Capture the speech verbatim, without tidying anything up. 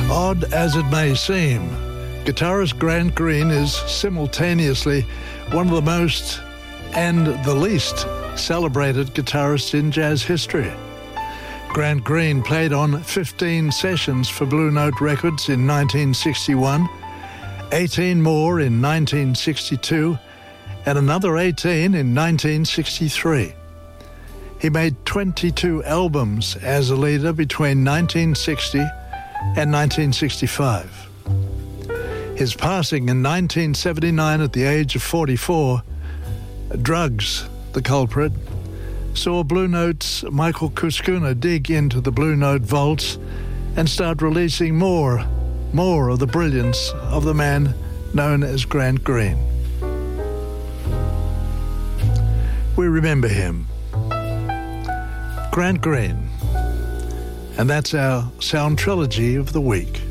Odd as it may seem, guitarist Grant Green is simultaneously one of the most and the least celebrated guitarists in jazz history. Grant Green played on fifteen sessions for Blue Note Records in nineteen sixty-one, eighteen more in nineteen sixty-two, and another eighteen in nineteen sixty-three. He made twenty-two albums as a leader between nineteen sixty and nineteen sixty-five. His passing in nineteen seventy-nine at the age of forty-four, drugs, the culprit, saw Blue Note's Michael Kuskuna dig into the Blue Note vaults and start releasing more, more of the brilliance of the man known as Grant Green. We remember him, Grant Green, and that's our sound trilogy of the week.